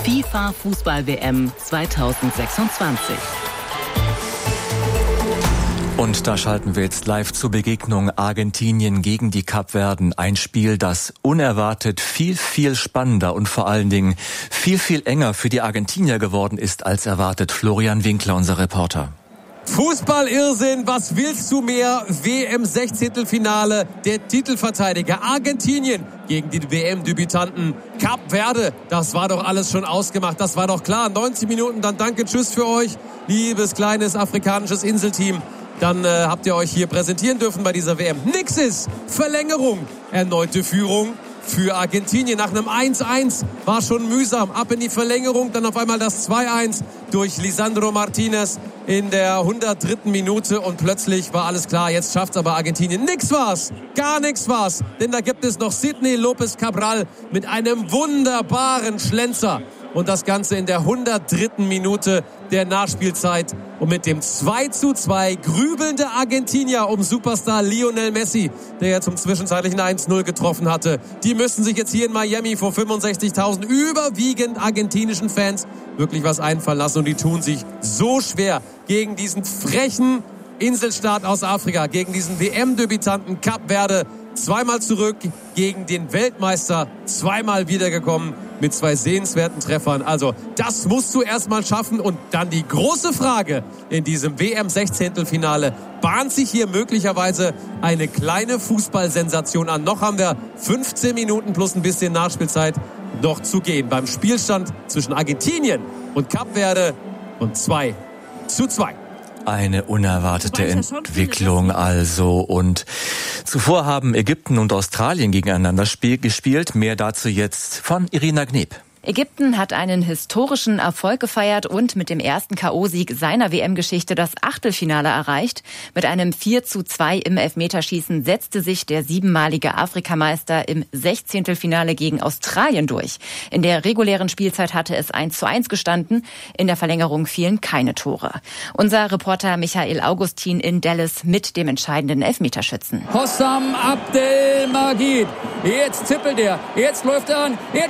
FIFA Fußball-WM 2026. Und da schalten wir jetzt live zur Begegnung Argentinien gegen die Kapverden. Ein Spiel, das unerwartet viel spannender und vor allen Dingen viel enger für die Argentinier geworden ist als erwartet. Florian Winkler, unser Reporter. Fußball-Irrsinn, was willst du mehr? WM-16-Finale, der Titelverteidiger Argentinien gegen die WM-Debütanten Kap Verde. Das war doch alles schon ausgemacht, das war doch klar. 90 Minuten, dann danke, tschüss für euch, liebes kleines afrikanisches Inselteam. Dann habt ihr euch hier präsentieren dürfen bei dieser WM. Nix ist Verlängerung, erneute Führung für Argentinien. Nach einem 1-1 war schon mühsam. Ab in die Verlängerung, dann auf einmal das 2-1 durch Lisandro Martinez in der 103. Minute. Und plötzlich war alles klar, jetzt schafft's aber Argentinien. Nix war's, gar nichts war's. Denn da gibt es noch Sidney Lopez Cabral mit einem wunderbaren Schlenzer. Und das Ganze in der 103. Minute der Nachspielzeit. Und mit dem 2:2 grübelnde Argentinier um Superstar Lionel Messi, der ja zum zwischenzeitlichen 1-0 getroffen hatte. Die müssen sich jetzt hier in Miami vor 65.000 überwiegend argentinischen Fans wirklich was einfallen lassen. Und die tun sich so schwer gegen diesen frechen Inselstaat aus Afrika, gegen diesen WM-Debütanten Kap Verde. Zweimal zurück gegen den Weltmeister, zweimal wiedergekommen mit 2 sehenswerten Treffern. Also das musst du erstmal schaffen. Und dann die große Frage in diesem WM-16-Finale. Bahnt sich hier möglicherweise eine kleine Fußballsensation an? Noch haben wir 15 Minuten plus ein bisschen Nachspielzeit noch zu gehen. Beim Spielstand zwischen Argentinien und Kap Verde und 2:2. Eine unerwartete Entwicklung also. Und zuvor haben Ägypten und Australien gegeneinander gespielt. Mehr dazu jetzt von Irina Gneb. Ägypten hat einen historischen Erfolg gefeiert und mit dem ersten K.O.-Sieg seiner WM-Geschichte das Achtelfinale erreicht. Mit einem 4:2 im Elfmeterschießen setzte sich der 7-malige Afrikameister im 16. Finale gegen Australien durch. In der regulären Spielzeit hatte es 1:1 gestanden. In der Verlängerung fielen keine Tore. Unser Reporter Michael Augustin in Dallas mit dem entscheidenden Elfmeterschützen. Hossam Abdelmajid. Jetzt zippelt er. Jetzt läuft er an. Jetzt